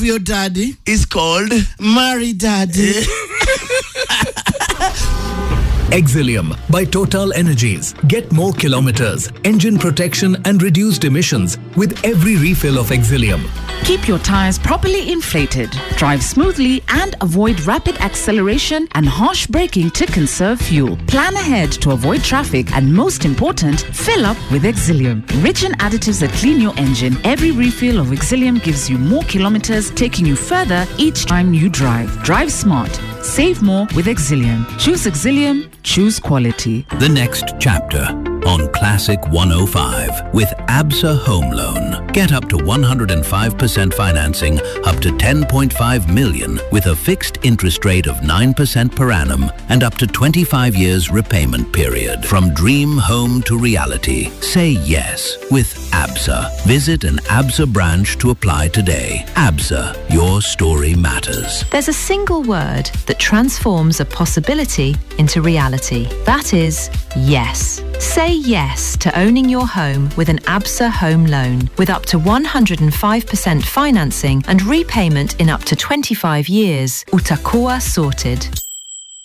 your daddy is called Marry Daddy. Exilium by Total Energies. Get more kilometers, engine protection and reduced emissions with every refill of Exilium. Keep your tires properly inflated, drive smoothly and avoid rapid acceleration and harsh braking to conserve fuel. Plan ahead to avoid traffic and, most important, fill up with Exilium. Rich in additives that clean your engine, every refill of Exilium gives you more kilometers, taking you further each time you drive. Drive smart. Save more with Exilium. Choose Exilium. Choose quality. The next chapter on Classic 105 with ABSA Home Loan. Get up to 105% financing up to 10.5 million with a fixed interest rate of 9% per annum and up to 25 years repayment period. From dream home to reality. Say yes with ABSA. Visit an ABSA branch to apply today. ABSA, your story matters. There's a single word that transforms a possibility into reality. That is yes. Say yes to owning your home with an ABSA home loan with up to 105% financing and repayment in up to 25 years. Utakuwa sorted.